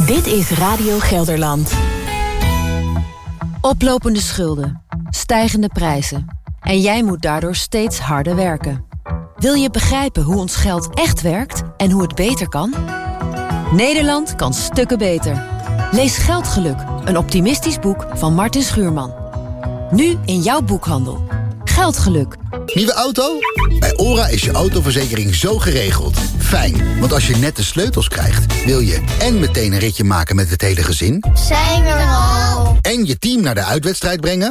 Dit is Radio Gelderland. Oplopende schulden, stijgende prijzen. En jij moet daardoor steeds harder werken. Wil je begrijpen hoe ons geld echt werkt en hoe het beter kan? Nederland kan stukken beter. Lees Geldgeluk, een optimistisch boek van Martin Schuurman. Nu in jouw boekhandel. Geldgeluk. Nieuwe auto? Bij OHRA is je autoverzekering zo geregeld. Fijn, want als je net de sleutels krijgt, wil je en meteen een ritje maken met het hele gezin. Zijn we al? En je team naar de uitwedstrijd brengen.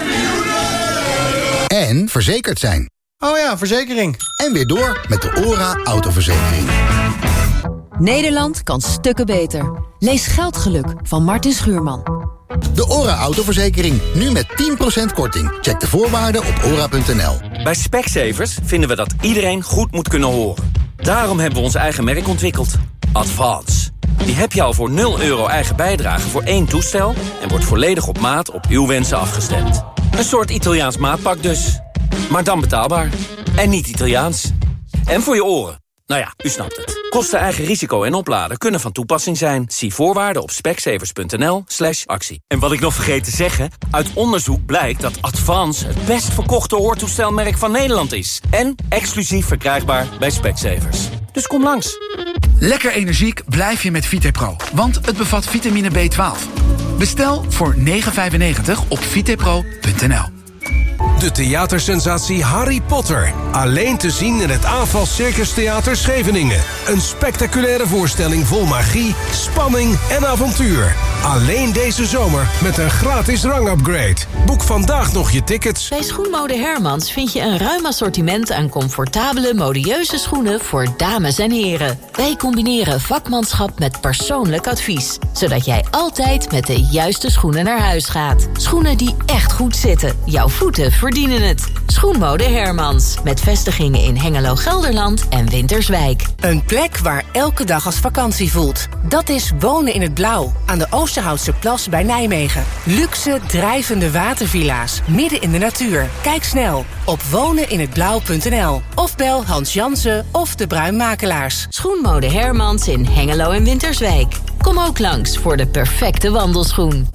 En verzekerd zijn. Oh ja, verzekering. En weer door met de OHRA autoverzekering. Nederland kan stukken beter. Lees Geldgeluk van Martin Schuurman. De OHRA autoverzekering, nu met 10% korting. Check de voorwaarden op ora.nl. Bij Specsavers vinden we dat iedereen goed moet kunnen horen. Daarom hebben we ons eigen merk ontwikkeld. Advance. Die heb je al voor €0 eigen bijdrage voor 1 toestel... en wordt volledig op maat op uw wensen afgestemd. Een soort Italiaans maatpak dus. Maar dan betaalbaar. En niet Italiaans. En voor je oren. Nou ja, u snapt het. Kosten, eigen risico en opladen kunnen van toepassing zijn. Zie voorwaarden op specsavers.nl/actie. En wat ik nog vergeet te zeggen... uit onderzoek blijkt dat Advance het best verkochte hoortoestelmerk van Nederland is. En exclusief verkrijgbaar bij Specsavers. Dus kom langs. Lekker energiek blijf je met VitePro, want het bevat vitamine B12. Bestel voor €9,95 op vitepro.nl. De theatersensatie Harry Potter. Alleen te zien in het AFAS Circus Theater Scheveningen. Een spectaculaire voorstelling vol magie, spanning en avontuur. Alleen deze zomer met een gratis rangupgrade. Boek vandaag nog je tickets. Bij Schoenmode Hermans vind je een ruim assortiment aan comfortabele, modieuze schoenen voor dames en heren. Wij combineren vakmanschap met persoonlijk advies, zodat jij altijd met de juiste schoenen naar huis gaat. Schoenen die echt goed zitten. Jouw voeten verdienen het. Schoenmode Hermans. Met vestigingen in Hengelo, Gelderland en Winterswijk. Een plek waar elke dag als vakantie voelt. Dat is Wonen in het Blauw. Aan de Oosterhoutse Plas bij Nijmegen. Luxe, drijvende watervilla's. Midden in de natuur. Kijk snel op woneninhetblauw.nl. Of bel Hans Jansen of de Bruinmakelaars. Schoenmode Hermans in Hengelo en Winterswijk. Kom ook langs voor de perfecte wandelschoen.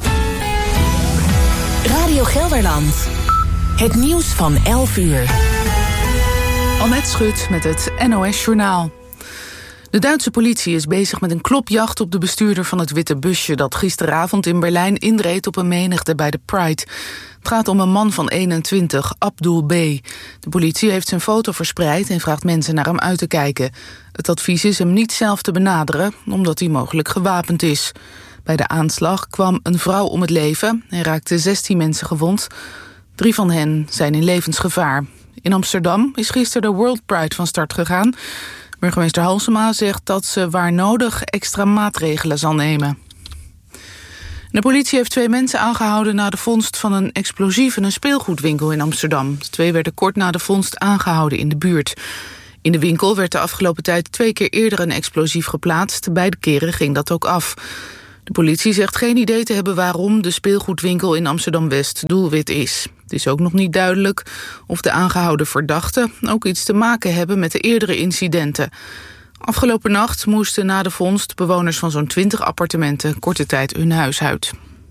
Radio Gelderland. Het nieuws van 11 uur. Annette Schut met het NOS-journaal. De Duitse politie is bezig met een klopjacht op de bestuurder van het witte busje dat gisteravond in Berlijn inreed op een menigte bij de Pride. Het gaat om een man van 21, Abdul B. De politie heeft zijn foto verspreid en vraagt mensen naar hem uit te kijken. Het advies is hem niet zelf te benaderen, omdat hij mogelijk gewapend is. Bij de aanslag kwam een vrouw om het leven en raakten 16 mensen gewond. 3 van hen zijn in levensgevaar. In Amsterdam is gisteren de World Pride van start gegaan. Burgemeester Halsema zegt dat ze waar nodig extra maatregelen zal nemen. De politie heeft 2 mensen aangehouden na de vondst van een explosief in een speelgoedwinkel in Amsterdam. De 2 werden kort na de vondst aangehouden in de buurt. In de winkel werd de afgelopen tijd 2 keer eerder een explosief geplaatst. Beide keren ging dat ook af. De politie zegt geen idee te hebben waarom de speelgoedwinkel in Amsterdam-West doelwit is. Het is ook nog niet duidelijk of de aangehouden verdachten ook iets te maken hebben met de eerdere incidenten. Afgelopen nacht moesten na de vondst bewoners van zo'n 20 appartementen korte tijd hun huis uit.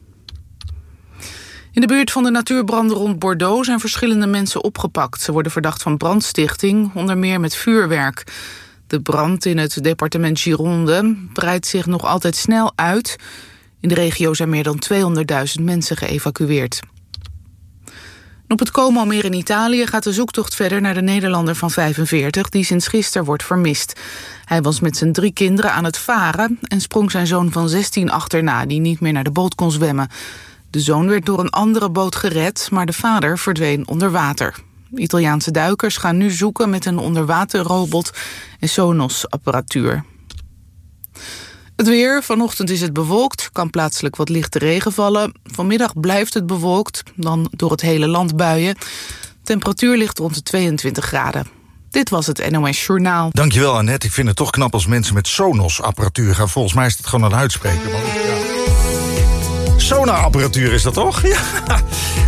In de buurt van de natuurbranden rond Bordeaux zijn verschillende mensen opgepakt. Ze worden verdacht van brandstichting, onder meer met vuurwerk. De brand in het departement Gironde breidt zich nog altijd snel uit. In de regio zijn meer dan 200.000 mensen geëvacueerd. Op het Como-meer in Italië gaat de zoektocht verder naar de Nederlander van 45... die sinds gisteren wordt vermist. Hij was met zijn 3 kinderen aan het varen en sprong zijn zoon van 16 achterna, die niet meer naar de boot kon zwemmen. De zoon werd door een andere boot gered, maar de vader verdween onder water. Italiaanse duikers gaan nu zoeken met een onderwaterrobot en Sonos-apparatuur. Het weer. Vanochtend is het bewolkt. Kan plaatselijk wat lichte regen vallen. Vanmiddag blijft het bewolkt. Dan door het hele land buien. Temperatuur ligt rond de 22 graden. Dit was het NOS Journaal. Dankjewel, Annette. Ik vind het toch knap als mensen met Sonos-apparatuur gaan. Volgens mij is het gewoon een uitspreken. Ja. Sonar-apparatuur is dat toch? Ja.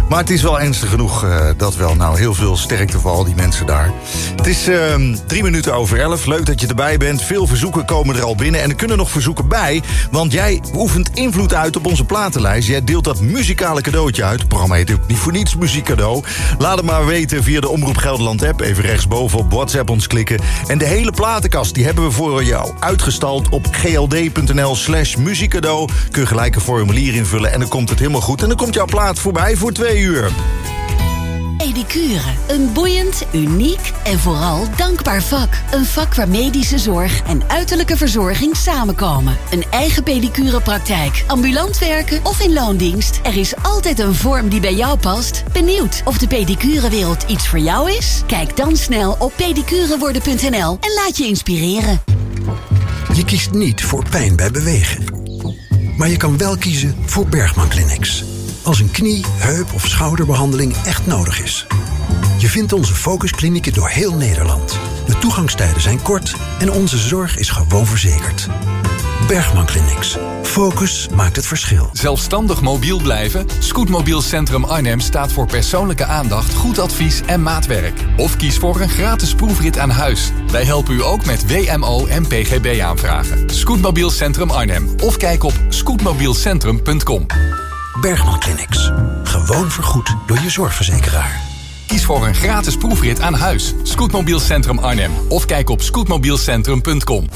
Maar het is wel ernstig genoeg, dat wel. Nou, heel veel sterkte voor al die mensen daar. Het is 3 minuten over 11. Leuk dat je erbij bent. Veel verzoeken komen er al binnen. En er kunnen nog verzoeken bij. Want jij oefent invloed uit op onze platenlijst. Jij deelt dat muzikale cadeautje uit. Het programma heet ook niet voor niets muziekcadeau. Laat het maar weten via de Omroep Gelderland app. Even rechtsboven op WhatsApp ons klikken. En de hele platenkast die hebben we voor jou uitgestald op gld.nl/muziekcadeau. Kun je gelijk een formulier invullen en dan komt het helemaal goed. En dan komt jouw plaat voorbij voor 2 uur. Pedicure. Een boeiend, uniek en vooral dankbaar vak. Een vak waar medische zorg en uiterlijke verzorging samenkomen. Een eigen pedicurepraktijk, ambulant werken of in loondienst. Er is altijd een vorm die bij jou past. Benieuwd of de pedicurewereld iets voor jou is? Kijk dan snel op pedicureworden.nl en laat je inspireren. Je kiest niet voor pijn bij bewegen. Maar je kan wel kiezen voor Bergman Clinics. Als een knie, heup of schouderbehandeling echt nodig is. Je vindt onze focusklinieken door heel Nederland. De toegangstijden zijn kort en onze zorg is gewoon verzekerd. Bergman Clinics. Focus maakt het verschil. Zelfstandig mobiel blijven? Scootmobiel Centrum Arnhem staat voor persoonlijke aandacht, goed advies en maatwerk. Of kies voor een gratis proefrit aan huis. Wij helpen u ook met WMO en PGB aanvragen. Scootmobiel Centrum Arnhem. Of kijk op scootmobielcentrum.com. Bergman Clinics. Gewoon vergoed door je zorgverzekeraar. Kies voor een gratis proefrit aan huis. Scootmobiel Centrum Arnhem. Of kijk op scootmobielcentrum.com.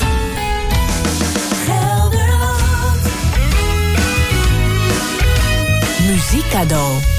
Muziekcadeau.